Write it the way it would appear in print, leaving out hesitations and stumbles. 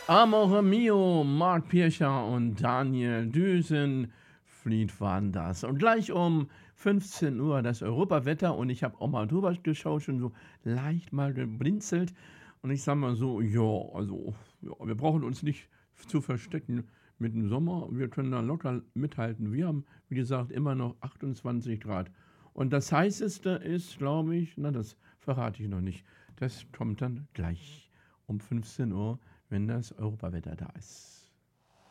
Amore mio, Marc Pircher und Daniel Düsenfried waren das. Und gleich um 15 Uhr das Europawetter und ich habe auch mal drüber geschaut, schon so leicht mal geblinzelt. Und ich sage mal so, ja, also, ja, wir brauchen uns nicht zu verstecken mit dem Sommer. Wir können da locker mithalten. Wir haben, wie gesagt, immer noch 28 Grad. Und das heißeste ist, glaube ich, na, das verrate ich noch nicht. Das kommt dann gleich um 15 Uhr, wenn das Europawetter da ist.